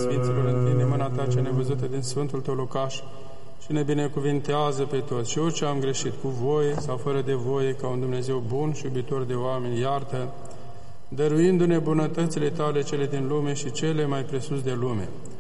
Sfinților, întinde mâna Ta cea nevăzută din Sfântul Tău locaș și ne binecuvintează pe toți. Și orice am greșit, cu voie sau fără de voie, ca un Dumnezeu bun și iubitor de oameni, iartă, dăruindu-ne bunătățile Tale cele din lume și cele mai presus de lume.